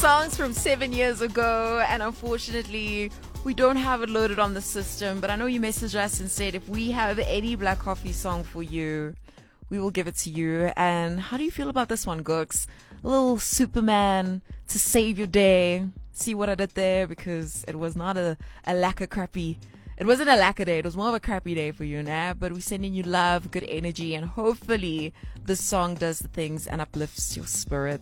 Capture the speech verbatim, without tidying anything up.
songs from seven years ago, and unfortunately, we don't have it loaded on the system. But I know you messaged us and said if we have any Black Coffee song for you, we will give it to you. And how do you feel about this one, Gooks? A little Superman to save your day. See what I did there? Because it was not a, a lack of crappy. It wasn't a lack of day. It was more of a crappy day for you, nah? But we're sending you love, good energy, and hopefully this song does the things and uplifts your spirit.